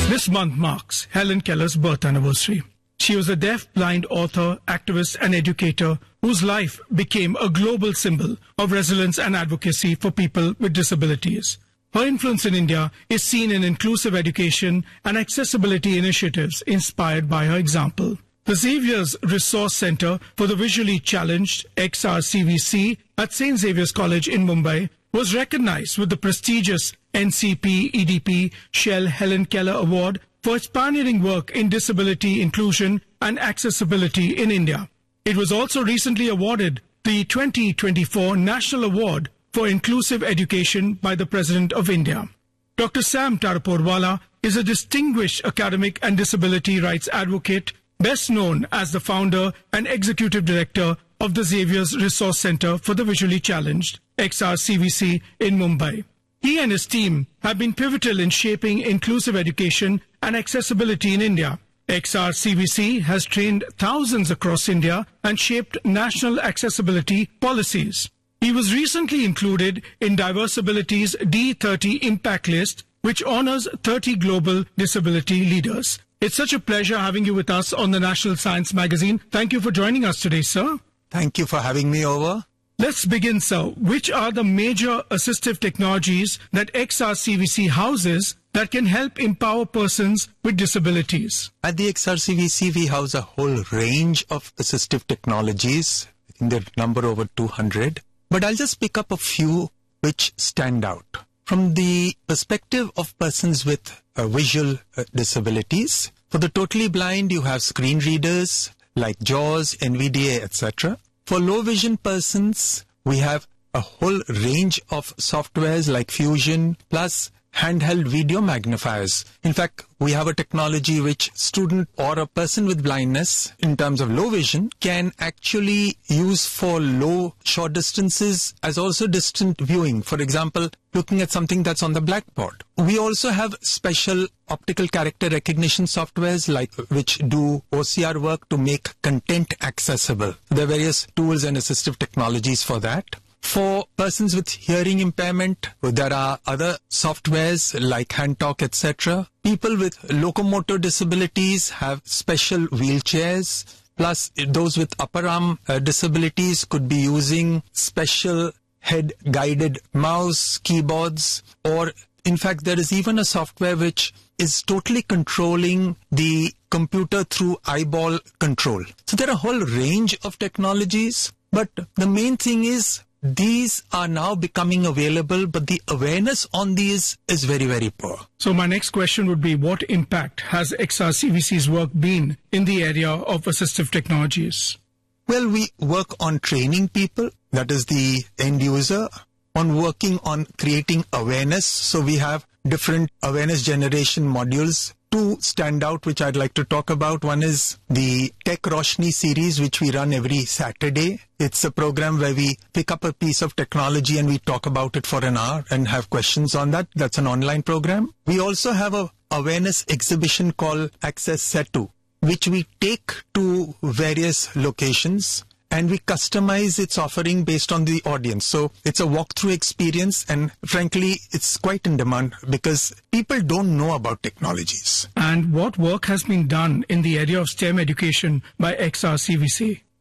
This month marks Helen Keller's birth anniversary. She was a deaf-blind author, activist and educator whose life became a global symbol of resilience and advocacy for people with disabilities. Her influence in India is seen in inclusive education and accessibility initiatives inspired by her example. The Xavier's Resource Centre for the Visually Challenged, XRCVC, at St. Xavier's College in Mumbai was recognized with the prestigious NCP EDP Shell Helen Keller Award for its pioneering work in disability inclusion and accessibility in India. It was also recently awarded the 2024 National Award for Inclusive Education by the President of India. Dr. Sam Taraporwala is a distinguished academic and disability rights advocate, best known as the founder and executive director of the Xavier's Resource Centre for the Visually Challenged, XRCVC, in Mumbai. He and his team have been pivotal in shaping inclusive education and accessibility in India. XRCVC has trained thousands across India and shaped national accessibility policies. He was recently included in Diversability's D30 Impact List, which honors 30 global disability leaders. It's such a pleasure having you with us on the National Science Magazine. Thank you for joining us today, sir. Thank you for having me over. Let's begin, sir. Which are the major assistive technologies that XRCVC houses that can help empower persons with disabilities? At the XRCVC, we house a whole range of assistive technologies. I think they number over 200. But I'll just pick up a few which stand out. From the perspective of persons with visual disabilities, for the totally blind, you have screen readers like JAWS, NVDA, etc. For low vision persons, we have a whole range of softwares like Fusion, plus handheld video magnifiers. In fact, we have a technology which student or a person with blindness in terms of low vision can actually use for low short distances as also distant viewing. For example, looking at something that's on the blackboard. We also have special optical character recognition softwares like which do OCR work to make content accessible. There are various tools and assistive technologies for that. For persons with hearing impairment, there are other softwares like HandTalk, etc. People with locomotor disabilities have special wheelchairs. Plus, those with upper arm disabilities could be using special head-guided mouse, keyboards, or in fact, there is even a software which is totally controlling the computer through eyeball control. So there are a whole range of technologies, but the main thing is these are now becoming available, but the awareness on these is very, very poor. So my next question would be, what impact has XRCVC's work been in the area of assistive technologies? Well, we work on training people, that is the end user, on working on creating awareness. So we have different awareness generation modules. Two stand out which I'd like to talk about. One is the Tech Roshni series, which we run every Saturday. It's a program where we pick up a piece of technology and we talk about it for an hour and have questions on that. That's an online program. We also have a awareness exhibition called Access Setu, which we take to various locations and we customize its offering based on the audience. So it's a walkthrough experience, and frankly, it's quite in demand because people don't know about technologies. And what work has been done in the area of STEM education by XRCVC?